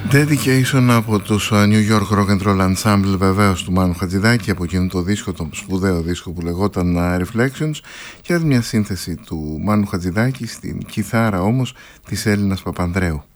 Dedication από τους New York Rock and Roll Ensemble, βεβαίως, του Μάνου Χατζηδάκη, από εκείνο το δίσκο, το σπουδαίο δίσκο που λεγόταν Reflections, και μια σύνθεση του Μάνου Χατζηδάκη στην κιθάρα όμως της Έλληνας Παπανδρέου.